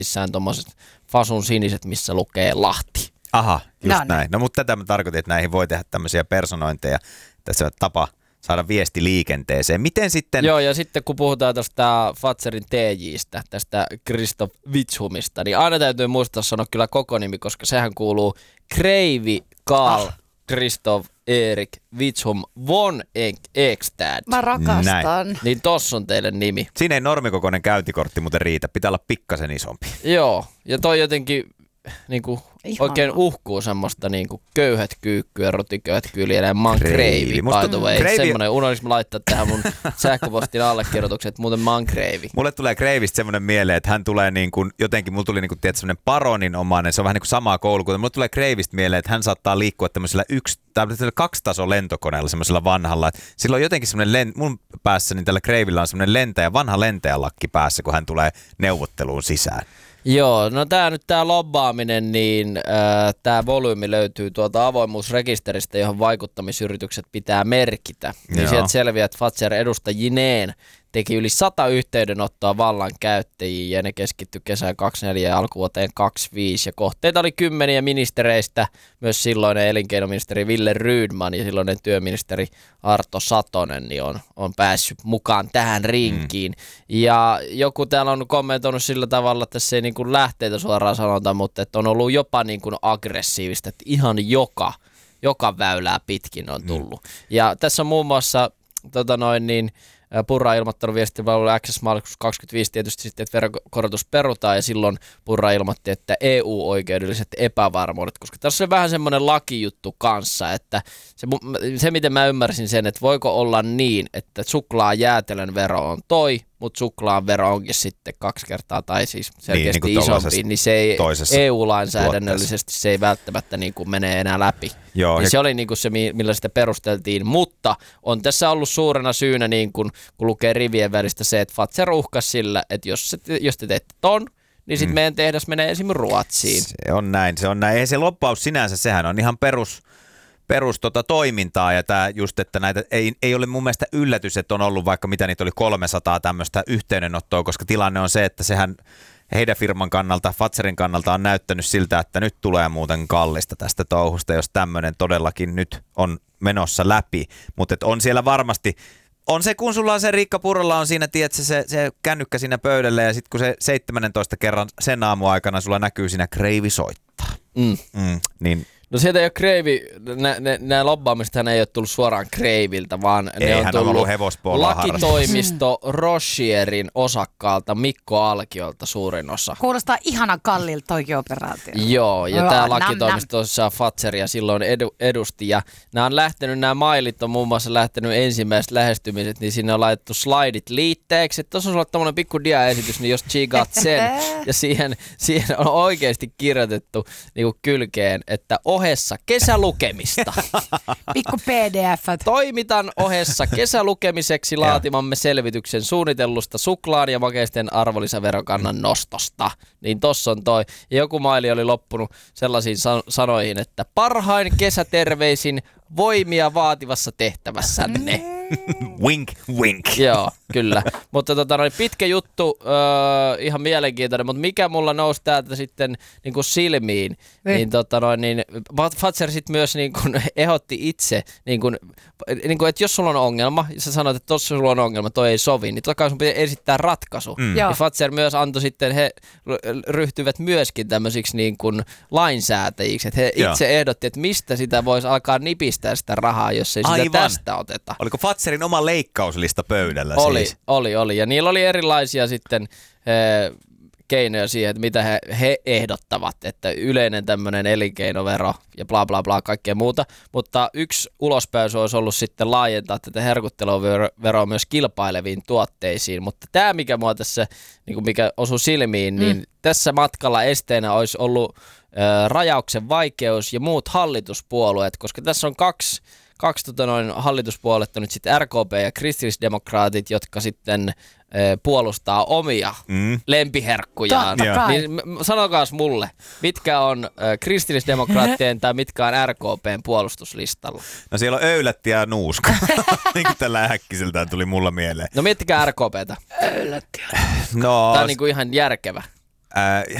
missään tommoset fasun siniset, missä lukee Lahti. Aha, just näin. No mutta tätä mä tarkoitin, että näihin voi tehdä tämmöisiä personointeja. Tässä on tapa saada viesti liikenteeseen. Miten sitten... Joo, ja sitten kun puhutaan tästä Fatserin TJ:stä, tästä Christoph Witzhumista, niin aina täytyy muistaa sanoa kyllä koko nimi, koska sehän kuuluu Kreivi Karl Christoph Erik Witzhum von Ekstad. Mä rakastan. Näin. Niin tossa on teille nimi. Siinä ei normikokoinen käyntikortti muuten riitä. Pitää olla pikkasen isompi. Joo, ja toi jotenkin niinku oikein uhkuu semmoista niinku köyhät kyykkyä, rotiköyhät kyljellä. Mä oon Kreivi, by the way. Semmoinen, unohdinko mä laittaa tähän mun sähköpostin allekirjoitukset, että muuten mä oon Kreivi. Mulle tulee Kreivistä semmoinen mieleen, että hän tulee niin kuin, jotenkin, mulla tuli niin kuin, tiedät, semmoinen paroninomainen, se on vähän niin kuin samaa koulukunta. Mulle tulee Kreivistä mieleen, että hän saattaa liikkua tämmöisellä kaksitason lentokoneella, semmoisella vanhalla. Sillä on jotenkin semmoinen, mun päässäni tällä Kreivillä on semmoinen vanha lentäjälakki päässä, kun hän tulee neuvotteluun sisään. Joo, no tää lobbaaminen, niin tää volyymi löytyy tuolta avoimuusrekisteristä, johon vaikuttamisyritykset pitää merkitä. Niin sieltä selviää, että Fazer edustajineen teki yli 100 yhteydenottoa vallan käyttäjiin ja ne keskittyi kesään 24 ja alkuvuoteen 25. Ja kohteita oli kymmeniä ministereistä, myös silloinen elinkeinoministeri Ville Rydman ja silloinen työministeri Arto Satonen niin on päässyt mukaan tähän rinkiin. Ja joku täällä on kommentoinut sillä tavalla, että se ei niin kuin lähteitä suoraan sanota, mutta että on ollut jopa niin kuin aggressiivista, että ihan joka väylää pitkin on tullut. Ja tässä on muun muassa Purra on ilmoittanut viestintäpalvelulle Access Maaliskuussa 25 tietysti sitten, että verokorotus perutaan ja silloin Purra ilmoitti, että EU-oikeudelliset epävarmuudet, koska tässä on vähän semmoinen lakijuttu kanssa, että se miten mä ymmärsin sen, että voiko olla niin, että suklaajäätelön vero on mutta suklaan vero onkin sitten 2 kertaa tai siis selkeästi niin isompi, niin se ei EU-lainsäädännöllisesti se ei välttämättä niin kuin mene enää läpi. Joo, niin se oli niin kuin se, millä sitä perusteltiin, mutta on tässä ollut suurena syynä, niin kun lukee rivien välistä se, että Fazer uhkasi sillä, että jos te teette ton, niin sitten meidän tehdas menee esimerkiksi Ruotsiin. Se on näin. Ei se lobbaus sinänsä, sehän on ihan perus toimintaa ja tämä just, että näitä ei ole mun mielestä yllätys, että on ollut vaikka mitä niitä oli 300 tämmöistä yhteydenottoa, koska tilanne on se, että sehän heidän firman kannalta, Fazerin kannalta on näyttänyt siltä, että nyt tulee muuten kallista tästä touhusta, jos tämmöinen todellakin nyt on menossa läpi, mutta on siellä varmasti, on se kun sulla on se Riikka Purralla on siinä, tiedätkö, se kännykkä siinä pöydällä ja sitten kun se 17 kerran sen aamuaikana sulla näkyy siinä Kreivi soittaa. Niin. No sieltä ei ole Kreivi, nämä lobbaamistahan ei ole tullut suoraan Kreiviltä, vaan ne on tullut lakitoimisto Rochierin osakkaalta Mikko Alkiolta suurin osa. Kuulostaa ihana kallilta toikin operaatio. Joo, ja tämä lakitoimisto Fazeria silloin edusti, ja nämä mailit on muun muassa lähtenyt ensimmäiset lähestymiset, niin sinne on laitettu slaidit liitteeksi, että tuossa on sulla tommoinen pikku diaesitys, niin jos tsiigaat sen, ja siihen on oikeasti kirjoitettu niin kuin kylkeen, että ohessa kesälukemista. Pikku pdf. Toimitan ohessa kesälukemiseksi laatimamme selvityksen suunnitellusta suklaan ja makeisten arvonlisäverokannan nostosta. Niin tossa on toi. Ja joku maili oli loppunut sellaisiin sanoihin, että parhain kesäterveisin voimia vaativassa tehtävässänne. Wink, wink. Joo, kyllä. Mutta pitkä juttu, ihan mielenkiintoinen, mutta mikä mulla nousi täältä sitten niin kuin silmiin, niin Fazer sitten myös niin kuin ehdotti itse, niin kuin, että jos sulla on ongelma, ja sä sanoit, että tossa sulla on ongelma, toi ei sovi, niin totta kai sun pitää esittää ratkaisu. Ja Fazer myös antoi sitten, he ryhtyivät myöskin tämmöisiksi niin kuin lainsäätäjiksi, että he itse ehdotti, että mistä sitä voisi alkaa nipistää sitä rahaa, jos ei sitä tästä oteta. Oliko Fazerin oma leikkauslista pöydällä siis? Oli. Ja niillä oli erilaisia sitten keinoja siihen, että mitä he ehdottavat, että yleinen tämmöinen elinkeinovero ja bla bla bla kaikkea muuta, mutta yksi ulospääsy olisi ollut sitten laajentaa tätä herkutteluveroa myös kilpaileviin tuotteisiin, mutta tämä mikä mua tässä, niin kuin mikä osui silmiin, niin tässä matkalla esteenä olisi ollut rajauksen vaikeus ja muut hallituspuolueet, koska tässä on kaksi hallituspuoletta nyt sitten RKP ja kristillisdemokraatit, jotka sitten puolustaa omia lempiherkkujaan. Niin sanokaas mulle, mitkä on kristillisdemokraattien tai mitkä on RKPn puolustuslistalla? No siellä on Öylätti ja Nuuska. Niin kuin tällä äkkiseltään tuli mulla mieleen. No miettikää RKPtä. Öylätti. Tämä on niin kuin ihan järkevä. Äh,